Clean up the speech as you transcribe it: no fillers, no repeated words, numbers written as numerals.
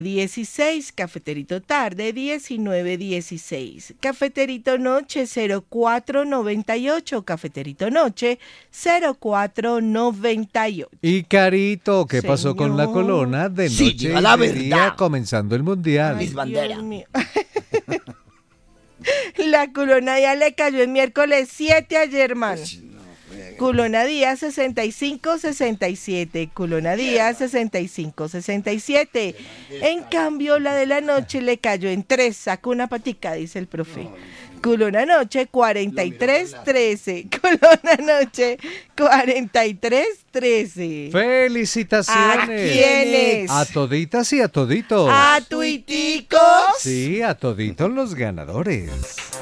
16, Cafeterito Tarde 19:16, Cafeterito Noche 0498, Cafeterito Noche 0498. Y Carito, ¿qué pasó con la Señor. colona de noche Sí, diga la y de día verdad. comenzando el mundial? Mis banderas. Dios mío. La culona ya le cayó el miércoles 7 ayer, hermano. Culona Díaz 65-67, Culona Díaz 65-67. En cambio, la de la noche le cayó en 3, sacó una patica, dice el profe. Culona Noche 43-13, Culona Noche 43-13. ¡Felicitaciones! ¿A quiénes? A toditas y a toditos. A tuiticos. Sí, a toditos los ganadores.